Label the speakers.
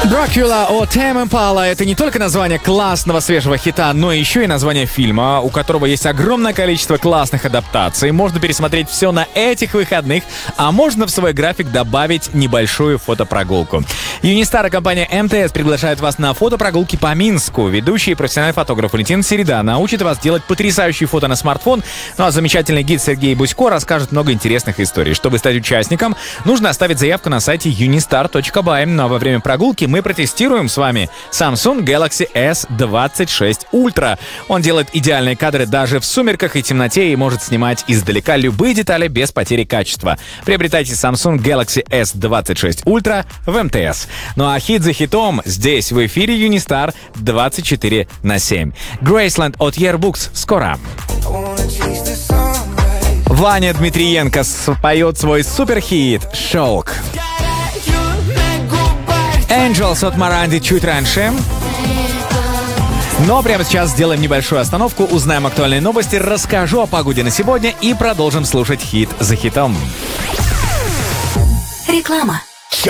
Speaker 1: Dracula от Tame Impala — это не только название классного свежего хита, но еще и название фильма, у которого есть огромное количество классных адаптаций. Можно пересмотреть все на этих выходных, а можно в свой график добавить небольшую фотопрогулку. Юнистар и компания МТС приглашают вас на фотопрогулки по Минску. Ведущий и профессиональный фотограф Валентин Середа научит вас делать потрясающие фото на смартфон, ну а замечательный гид Сергей Бусько расскажет много интересных историй. Чтобы стать участником, нужно оставить заявку на сайте unistar.by. Ну а во время прогулки мы протестируем с вами Samsung Galaxy S26 Ultra. Он делает идеальные кадры даже в сумерках и темноте и может снимать издалека любые детали без потери качества. Приобретайте Samsung Galaxy S26 Ultra в МТС. Ну а хит за хитом здесь в эфире Юнистар 24/7. Graceland от Yearbooks скоро. Ваня Дмитриенко поет свой суперхит «Шелк». Angels от Моранди чуть раньше. Но прямо сейчас сделаем небольшую остановку, узнаем актуальные новости, расскажу о погоде на сегодня и продолжим слушать хит за хитом.
Speaker 2: Реклама.